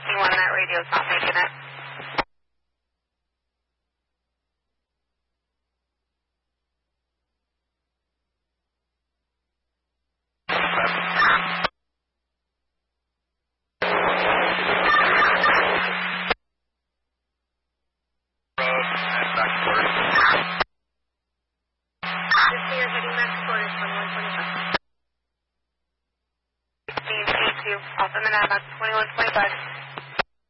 16-1, that radio's not making it. I'll send the nav back to 2125.